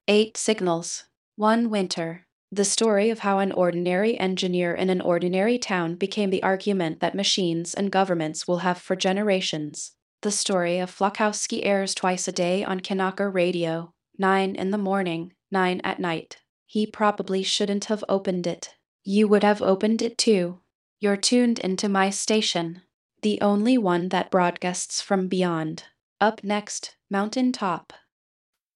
8 Signals. One Winter. The story of how an ordinary engineer in an ordinary town became the argument that machines and governments will have for generations. The story of Flokowski airs twice a day on Kanaka Radio, 9 in the morning, 9 at night. He probably shouldn't have opened it. You would have opened it too. You're tuned into my station, the only one that broadcasts from beyond. Up next, Mountain Top.